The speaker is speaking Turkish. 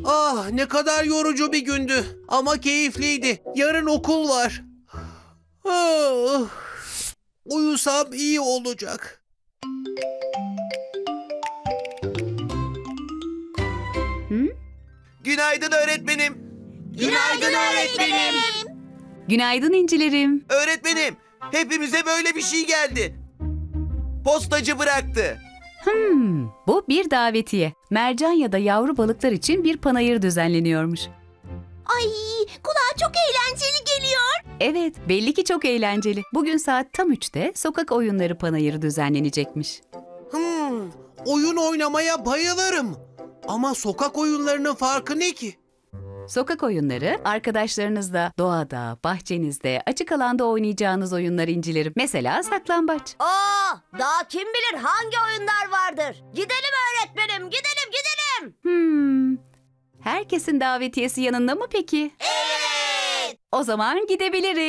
Ah, ne kadar yorucu bir gündü ama keyifliydi. Yarın okul var. Ah, uyusam iyi olacak. Günaydın öğretmenim. Günaydın öğretmenim. Günaydın incilerim. Öğretmenim, hepimize böyle bir şey geldi. Postacı bıraktı. Bu bir davetiye. Mercan ya da yavru balıklar için bir panayır düzenleniyormuş. Ay, kulağa çok eğlenceli geliyor. Evet, belli ki çok eğlenceli. Bugün saat tam 3'te sokak oyunları panayırı düzenlenecekmiş. Oyun oynamaya bayılırım. Ama sokak oyunlarının farkı ne ki? Sokak oyunları, arkadaşlarınızla doğada, bahçenizde, açık alanda oynayacağınız oyunlar incilerim. Mesela saklambaç. Daha kim bilir hangi oyunlar vardır. Gidelim öğretmenim, gidelim. Herkesin davetiyesi yanında mı peki? Evet. O zaman gidebiliriz.